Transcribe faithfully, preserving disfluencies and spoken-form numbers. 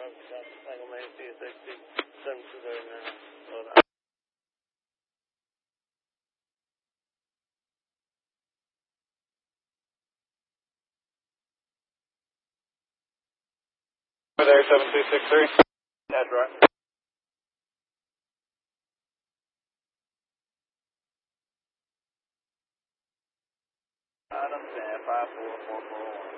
Tango Main T S X T seven two zero nine. Over there, seven two six three. That's right. Item ten five four four four one.